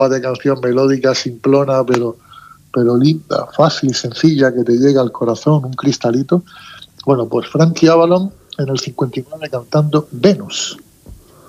de canción melódica, simplona, pero linda, fácil, sencilla, que te llega al corazón, un cristalito. Bueno, pues Frankie Avalon en el 59 cantando Venus.